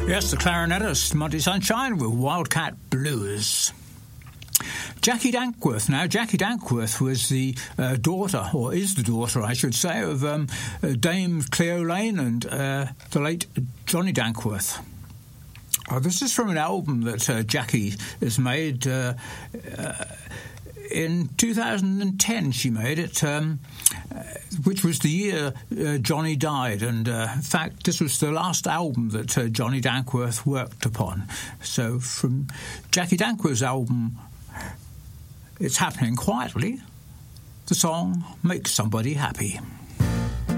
Yes, the clarinetist Monty Sunshine with Wildcat Blues. Jackie Dankworth. Now, Jackie Dankworth was the daughter, or is the daughter, I should say, of Dame Cleo Lane and the late Johnny Dankworth. This is from an album that Jackie has made in 2010. She made it, which was the year Johnny died, and in fact this was the last album that Johnny Dankworth worked upon. So from Jackie Dankworth's album, It's Happening Quietly, the song Make Somebody Happy.